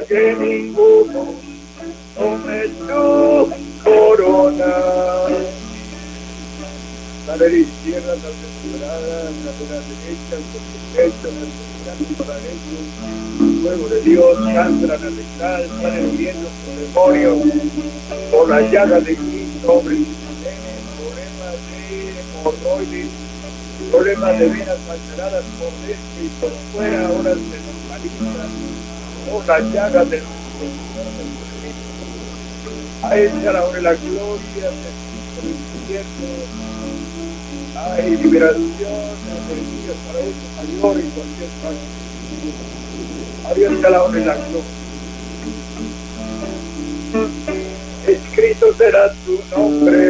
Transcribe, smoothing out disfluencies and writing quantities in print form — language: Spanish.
que ninguno tome tu corona. La de la izquierda, la desesperada, la de la derecha, por su pecho, la desesperada para ellos. El fuego de Dios, sangran al exaltan, hirviendo su demonio, por la llaga de Cristo, sobre sus problemas de hemorroides, problemas de venas alteradas por dentro y por fuera, ahora se normalizan, por la llaga del a ella ahora la gloria del infierno. Hay liberación, energía para uso mayor y cualquier parte. Abierta la hora y la gloria. Escrito será tu nombre.